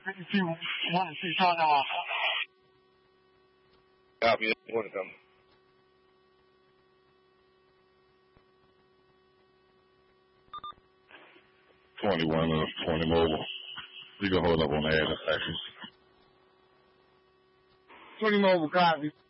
want to see something else. Copy. Morning, coming. 20 mobile. You can hold up on the ad section. 20 mobile copy.